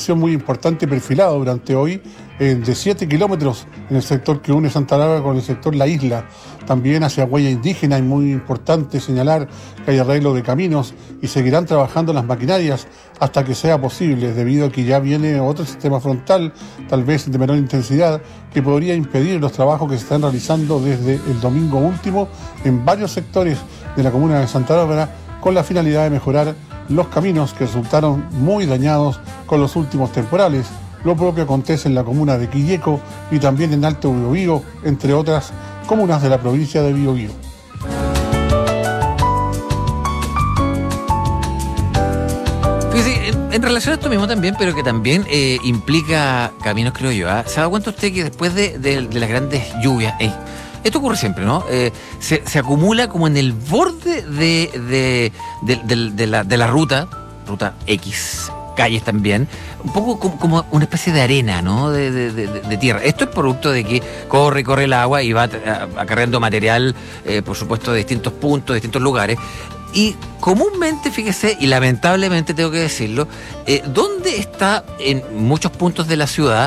acción muy importante perfilada durante hoy de 7 kilómetros en el sector que une Santa Laura con el sector La Isla. También hacia huella indígena, es muy importante señalar que hay arreglo de caminos y seguirán trabajando las maquinarias hasta que sea posible, debido a que ya viene otro sistema frontal, tal vez de menor intensidad, que podría impedir los trabajos que se están realizando desde el domingo último en varios sectores de la comuna de Santa Bárbara, con la finalidad de mejorar los caminos que resultaron muy dañados con los últimos temporales. Lo propio acontece en la comuna de Quilleco y también en Alto Biobío, entre otras comunas de la provincia de Biobío. Fíjese, en relación a esto mismo también, pero que también implica caminos, creo yo. ¿Se ha dado cuenta usted que después de las grandes lluvias, esto ocurre siempre, ¿no? Se acumula como en el borde de la ruta X, calles también, un poco como una especie de arena, ¿no? De tierra. Esto es producto de que corre el agua y va acarreando material, por supuesto, de distintos puntos, de distintos lugares. Y comúnmente, fíjese, y lamentablemente tengo que decirlo, ¿dónde está en muchos puntos de la ciudad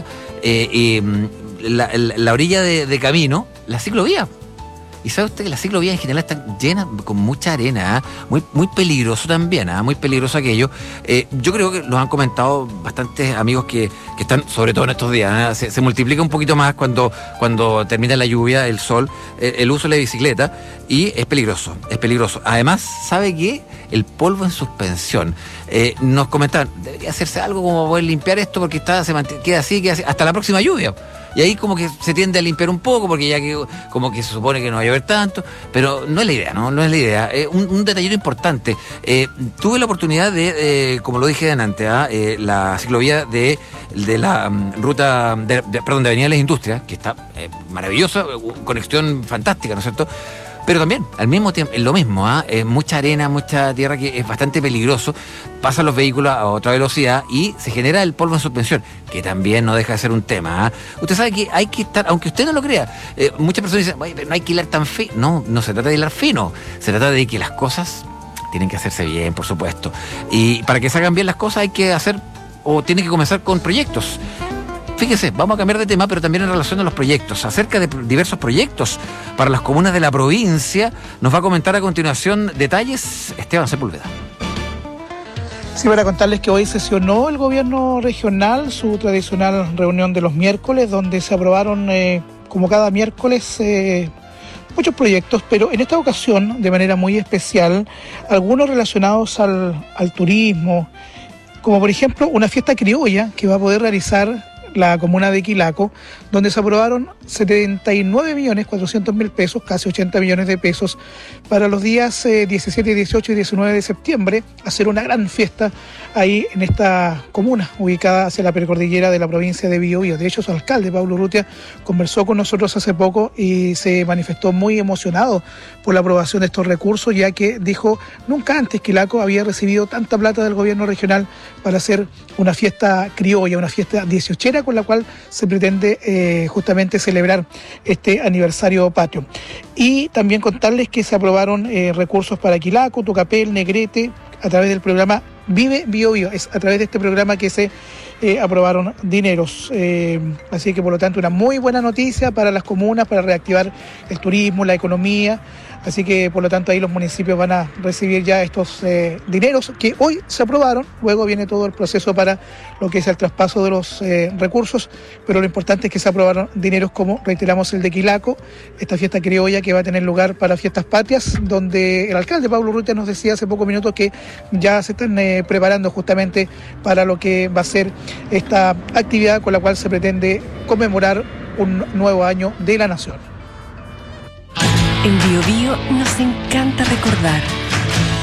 la orilla de camino? La ciclovía. Y sabe usted que las ciclovías en general están llenas con mucha arena, muy peligroso también, muy peligroso aquello. Yo creo que nos han comentado bastantes amigos que están, sobre todo en estos días, se multiplica un poquito más cuando termina la lluvia, el sol, el uso de la bicicleta, y es peligroso. Además, ¿sabe qué? El polvo en suspensión. Nos comentaban, debería hacerse algo como poder limpiar esto porque queda así hasta la próxima lluvia. Y ahí como que se tiende a limpiar un poco, porque ya que como que se supone que no va a llover tanto, pero no es la idea, ¿no? No es la idea. Un detallito importante. Tuve la oportunidad de, como lo dije antes, la ciclovía de la ruta, de Avenida Las Industrias, que está maravillosa, conexión fantástica, ¿no es cierto? Pero también, al mismo tiempo, es lo mismo, mucha arena, mucha tierra, que es bastante peligroso. Pasan los vehículos a otra velocidad y se genera el polvo en suspensión, que también no deja de ser un tema. Usted sabe que hay que estar, aunque usted no lo crea, muchas personas dicen, pero no hay que hilar tan fino. No se trata de hilar fino, se trata de que las cosas tienen que hacerse bien, por supuesto. Y para que se hagan bien las cosas hay que hacer, o tiene que comenzar con proyectos. Fíjese, vamos a cambiar de tema, pero también en relación a los proyectos. Acerca de diversos proyectos para las comunas de la provincia, nos va a comentar a continuación detalles Esteban Sepúlveda. Sí, para contarles que hoy sesionó el gobierno regional su tradicional reunión de los miércoles, donde se aprobaron, como cada miércoles, muchos proyectos, pero en esta ocasión, de manera muy especial, algunos relacionados al turismo, como por ejemplo una fiesta criolla que va a poder realizar la comuna de Quilaco, donde se aprobaron 79.400.000 pesos, casi 80 millones de pesos, para los días 17, 18 y 19 de septiembre, hacer una gran fiesta ahí en esta comuna, ubicada hacia la precordillera de la provincia de Biobío. De hecho, su alcalde, Pablo Urrutia, conversó con nosotros hace poco y se manifestó muy emocionado por la aprobación de estos recursos, ya que dijo, nunca antes Quilaco había recibido tanta plata del gobierno regional para hacer una fiesta criolla, una fiesta 18era, con la cual se pretende justamente celebrar este aniversario patrio. Y también contarles que se aprobaron recursos para Quilaco, Tucapel, Negrete, a través del programa Vive Biobío. Es a través de este programa que se aprobaron dineros. Así que, por lo tanto, una muy buena noticia para las comunas, para reactivar el turismo, la economía. Así que, por lo tanto, ahí los municipios van a recibir ya estos dineros que hoy se aprobaron. Luego viene todo el proceso para lo que es el traspaso de los recursos, pero lo importante es que se aprobaron dineros como, reiteramos, el de Quilaco, esta fiesta criolla que va a tener lugar para Fiestas Patrias, donde el alcalde Pablo Urrutia nos decía hace pocos minutos que ya se están preparando justamente para lo que va a ser esta actividad con la cual se pretende conmemorar un nuevo año de la nación. En Biobío nos encanta recordar